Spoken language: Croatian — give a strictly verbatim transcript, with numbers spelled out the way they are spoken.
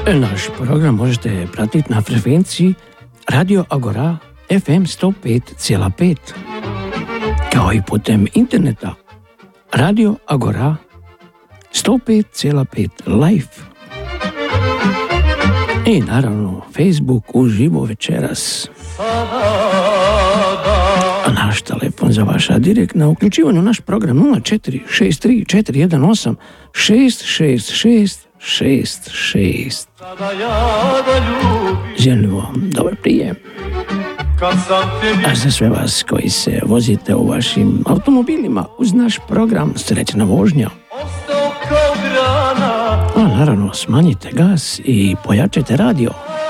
Naš program možete pratiti na frekvenciji Radio Agora F M sto pet zarez pet, kao i putem interneta Radio Agora sto pet zarez pet live. I naravno Facebook uživo večeras. A naš telefon za vaša direktna uključivanja u naš program nula četiri šest tri četiri jedan osam šest šest šest šest šest. Želim vam dobar prijem. A za sve vas koji se vozite u vašim automobilima uz naš program, srećna vožnja. A naravno smanjite gas i pojačajte radio.